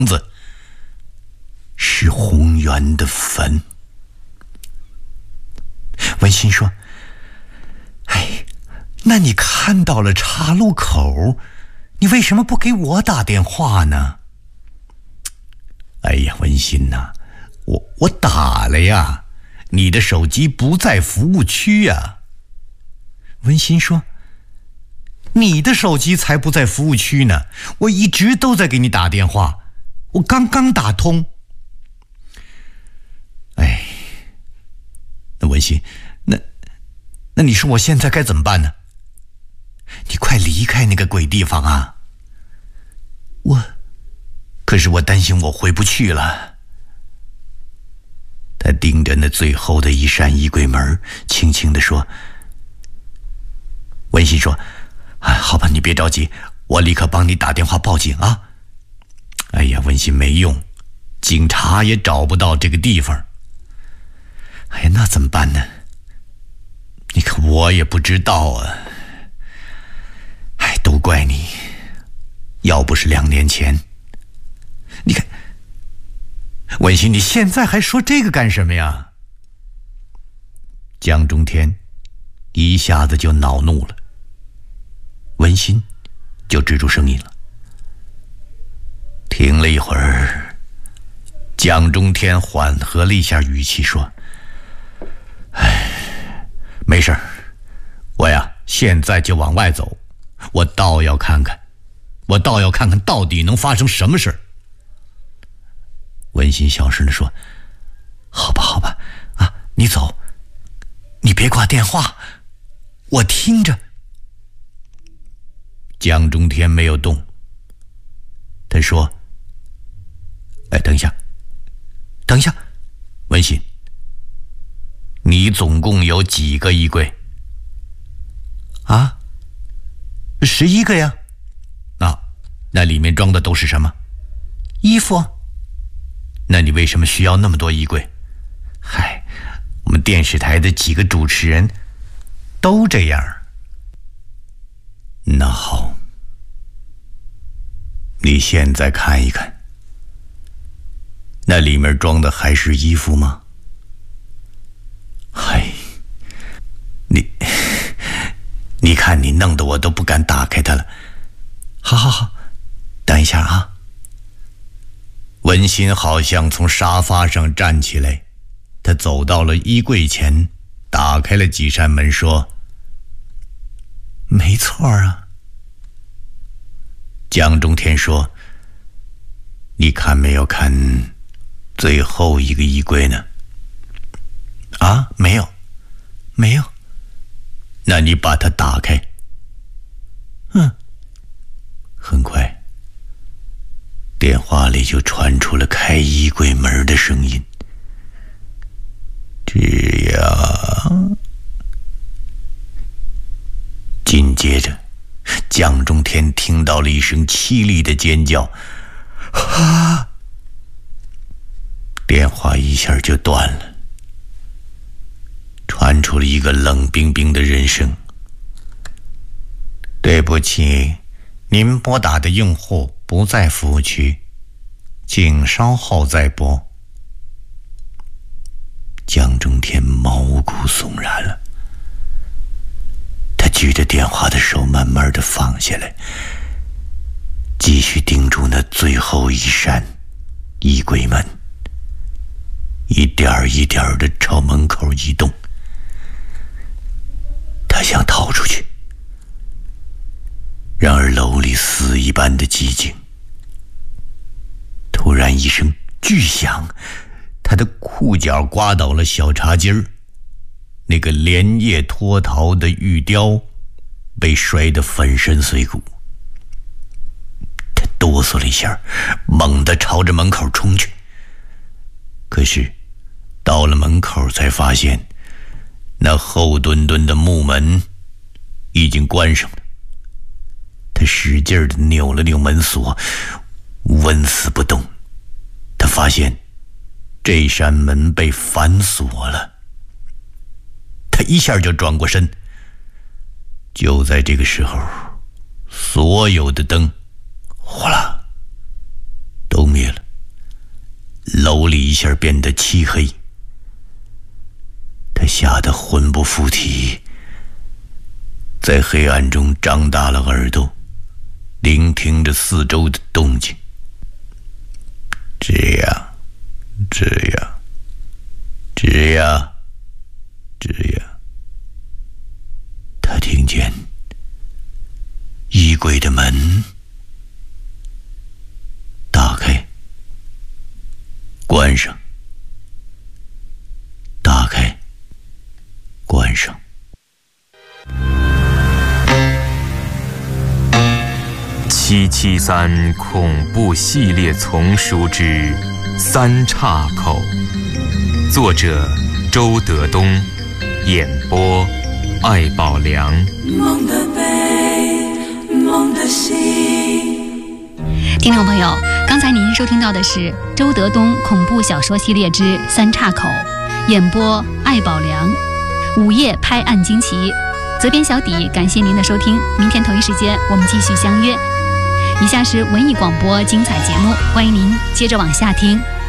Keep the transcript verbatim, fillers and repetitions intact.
子，是宏源的坟。文心说：“哎，那你看到了岔路口，你为什么不给我打电话呢？”哎呀，文心呐，我我打了呀，你的手机不在服务区呀。文心说：“你的手机才不在服务区呢，我一直都在给你打电话，我刚刚打通。”哎，那文心，那那你说我现在该怎么办呢？你快离开那个鬼地方啊！我，可是我担心我回不去了。他盯着那最后的一扇衣柜门，轻轻地说：“文心说，哎，好吧，你别着急，我立刻帮你打电话报警啊。”哎呀，文心没用，警察也找不到这个地方。哎呀，那怎么办呢？你看我也不知道啊。哎，都怪你，要不是两年前，你看，文心，你现在还说这个干什么呀？江中天一下子就恼怒了，文心就止住声音了。停了一会儿，江中天缓和了一下语气说：“哎，没事儿，我呀现在就往外走，我倒要看看，我倒要看看到底能发生什么事。”文心小声地说：“好吧，好吧，啊，你走，你别挂电话，我听着。”江中天没有动，他说：“哎，等一下，等一下，文心，你总共有几个衣柜？”“啊，十一个呀。”“啊，那里面装的都是什么？”“衣服。”“那你为什么需要那么多衣柜？”“嗨，我们电视台的几个主持人都这样。”“那好，你现在看一看，那里面装的还是衣服吗？”“嗨，你你看你弄得我都不敢打开它了。好好好，等一下啊。”文心好像从沙发上站起来，他走到了衣柜前，打开了几扇门，说：“没错啊。”江中天说：“你看没有看最后一个衣柜呢？”“啊，没有，没有。”“那你把它打开。”“嗯。”很快，电话里就传出了开衣柜门的声音。这样，紧接着，江中天听到了一声凄厉的尖叫，啊！电话一下就断了，传出了一个冷冰冰的人声：“对不起，您拨打的用户不在服务区，请稍后再拨。”江中天毛骨悚然了，他举着电话的手慢慢地放下来，继续盯住那最后一扇衣柜门，一点一点地朝门口移动。他想逃出去，然而楼里死一般的寂静。突然一声巨响，他的裤脚刮倒了小茶几儿，那个连夜脱逃的玉雕被摔得粉身碎骨。他哆嗦了一下，猛地朝着门口冲去。可是到了门口才发现，那厚墩墩的木门已经关上了。他使劲地扭了扭门锁，纹丝不动。他发现这扇门被反锁了，他一下就转过身。就在这个时候，所有的灯哗啦都灭了。 楼里一下变得漆黑，他吓得魂不附体，在黑暗中张大了耳朵，聆听着四周的动静。这样，这样，这样，这样，他听见衣柜的门打开，关上，打开，关上。 七七三恐怖系列丛书之三岔口，作者周德东，演播艾宝良。 梦的悲，梦的喜。 听众朋友，刚才您收听到的是周德东恐怖小说系列之三岔口，演播艾宝良，午夜拍案惊奇，责编小底。感谢您的收听，明天同一时间我们继续相约。以下是文艺广播精彩节目，欢迎您接着往下听。